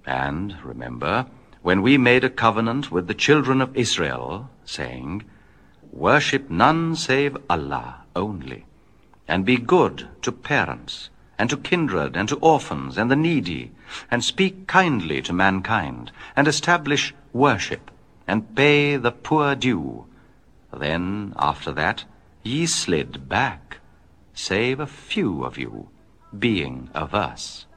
And, remember, when we made a covenant with the children of Israel, saying, Worship none save Allah only, and be good to parents, and to kindred, and to orphans, and the needy, and speak kindly to mankind, and establish worship, and pay the poor due. Then, after that, ye slid back, save a few of you, being averse.